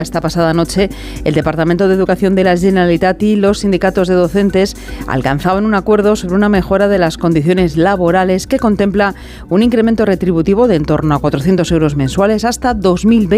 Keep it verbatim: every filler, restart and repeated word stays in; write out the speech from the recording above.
Esta pasada noche, el Departamento de Educación de la Generalitat y los sindicatos de docentes alcanzaban un acuerdo sobre una mejora de las condiciones laborales que contempla un incremento retributivo de en torno a cuatrocientos euros mensuales hasta dos mil veinte.